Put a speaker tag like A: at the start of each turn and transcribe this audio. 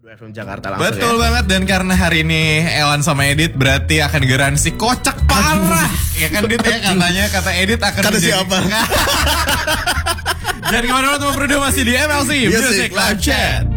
A: FM Jakarta langsung.
B: Betul banget, dan karena hari ini Elan sama Edit berarti akan garansi kocak parah. Ya kan Dit ya, katanya kata Edit akan
A: Kata siapa?
B: Jangan kemana-mana, teman berdua masih di MLC Music Live Chat.